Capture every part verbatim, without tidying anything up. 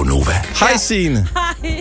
Gonova. Hej, Signe. Hej.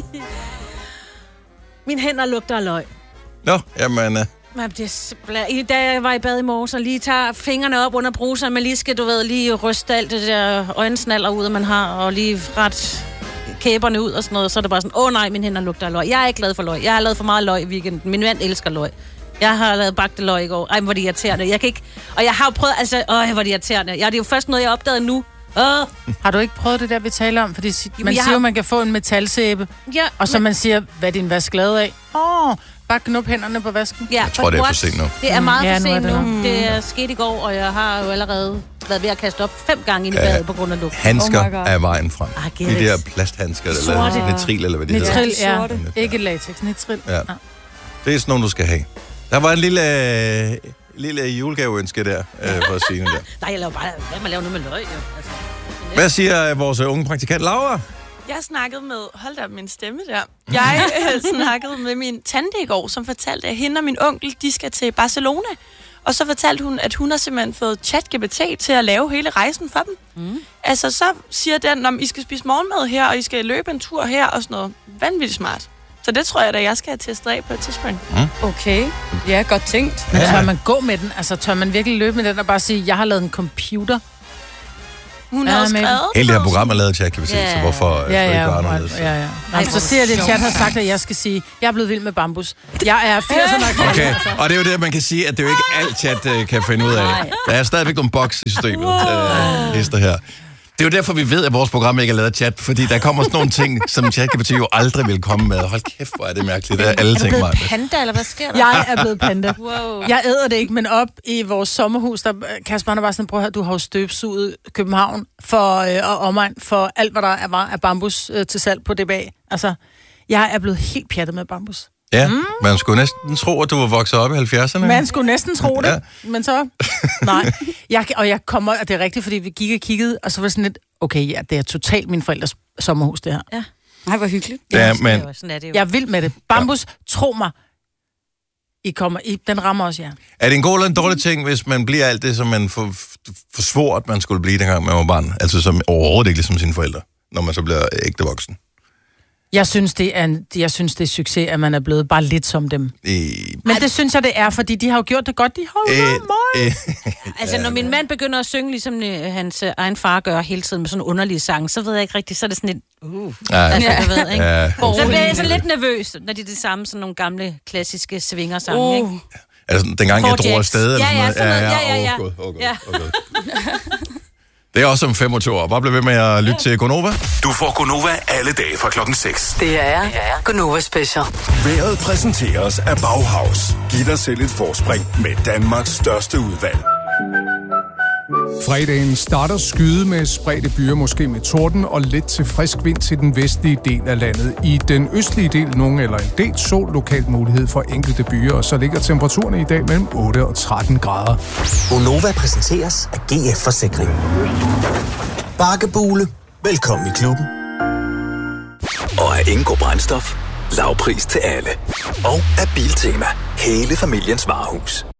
Mine hænder lugter af løg. Nå, jamen... Uh... Men det er simpelthen... Da jeg var i bad i morges, og lige tager fingrene op under bruseren, man lige skal, du ved, lige ryste alt det der øjensnaller ud, man har, og lige ret kæberne ud og sådan noget, så er det bare sådan, åh oh, nej, mine hænder lugter af løg. Jeg er ikke glad for løg. Jeg har lavet for meget løg i weekenden. Min mand elsker løg. Jeg har lavet bagte løg i går. Ej, hvor det irriterende. Jeg kan ikke... Og jeg har jo prøvet... Altså, åh, hvor det irriterende. Ja, det er jo først noget, jeg opdagede nu. Åh. Har du ikke prøvet det der, vi taler om? Fordi man jeg siger jo, har... man kan få en metalsæbe, ja, og så men... man siger, hvad er din vask lavet af? Åh, oh, bare knup hænderne på vasken. Ja, jeg tror, det er for sent nu. Det er meget mm, ja, for sent nu. nu. Det er sket i går, og jeg har jo allerede været ved at kaste op fem gange ind i badet på grund af lugt. Handsker oh er vejen frem. Ah, de der plasthandsker, eller nitril, eller hvad de nitril, hedder. Nitril, ja. Ikke latex, nitril. Ja. Det er sådan nogle, du skal have. Der var en lille, øh, lille julegaveønske der, øh, for at sige det der. Nej, jeg laver bare... Hvad man laver nu med løg, jo? Altså, hvad siger vores unge praktikant, Laura? Jeg snakkede med... Hold da, min stemme der. Jeg øh, snakkede med min tante i går, som fortalte, at hende og min onkel, de skal til Barcelona. Og så fortalte hun, at hun har simpelthen fået ChatGPT til at lave hele rejsen for dem. Mm. Altså, så siger den, at I skal spise morgenmad her, og I skal løbe en tur her, og sådan noget. Vanvittigt smart. Så det tror jeg, at jeg skal have testet af på et tidspunkt. Mm. Okay. Ja, godt tænkt. Men tør man gå med den? Altså, tør man virkelig løbe med den og bare sige, jeg har lavet en computer? Hun har skrevet... Hele det her program er lavet ChatGPT, yeah. så hvorfor ja, skal ja, det ikke gøre anderledes? Ja, ja. Nej, så siger det, at chat har sagt, at jeg skal sige, jeg er blevet vild med bambus. Jeg er firserne. Okay, og det er jo det, man kan sige, at det er jo ikke alt chat uh, kan finde ud af. Der er stadigvæk nogle boks i systemet. Wow. Uh, her. Det er jo derfor, vi ved, at vores program ikke er lavet af chat, fordi der kommer sådan nogle ting, som ChatGPT jo aldrig vil komme med. Hold kæft, hvor er det mærkeligt. Det er alle ting, Er du blevet panda, eller hvad sker der? Jeg er blevet panda. Wow. Jeg æder det ikke, men op i vores sommerhus, der Kasper han er bare sådan, prøv at høre, du har jo støvsuget København for, øh, og omegn for alt, hvad der er, var af bambus øh, til salg på D B A. Altså, jeg er blevet helt pjattet med bambus. Ja, mm. man skulle næsten tro, at du var vokset op i halvfjerdserne. Man skulle næsten tro det, ja. Men så... Nej. Jeg, og jeg kommer, og det er rigtigt, fordi vi gik og kiggede, og så var det sådan lidt, okay, ja, det er totalt min forældres sommerhus, det her. Ja. Nej, hvor hyggeligt. Ja, men... Jeg er vild med det. Bambus, ja. Tro mig, I kommer, I, den rammer også jer. Ja. Er det en god eller en dårlig ting, hvis man bliver alt det, som man for, forsvor, at man skulle blive, dengang man var barn? Altså som overhovedet ikke ligesom sine forældre, når man så bliver ægte voksen? Jeg synes, det er en, jeg synes, det er succes, at man er blevet bare lidt som dem. Øh, Men det synes jeg, det er, fordi de har jo gjort det godt. De har jo øh, mig. Øh, altså, når min mand begynder at synge, ligesom hans egen far gør hele tiden med sådan en underlig sang, så ved jeg ikke rigtigt, så er det sådan lidt... Uh, ja, altså, ja. jeg ved, ikke? Ja. Så bliver jeg så lidt nervøs, når de er det samme, sådan nogle gamle, klassiske svingersange, uh. ikke? Altså, dengang jeg drog afsted... Ja, ja, sådan noget. Ja, ja, ja. Åh, gud, åh, gud, åh, gud. Det er også om femogtyve år. Bare bliv ved med at lytte til Gonova. Du får Gonova alle dage fra klokken seks. Det er Gonova Special. Vejret præsenteres af Bauhaus. Giv dig selv et forspring med Danmarks største udvalg. Fredagen starter skyde med spredte byer, måske med torden og lidt til frisk vind til den vestlige del af landet. I den østlige del nogen eller en del sol, lokalt mulighed for enkelte byer, og så ligger temperaturerne i dag mellem otte og tretten grader. Gonova præsenteres af G F Forsikring. Bakkebule. Velkommen i klubben. Og af Ingo Brændstof. Lavpris til alle. Og af Biltema. Hele familiens varehus.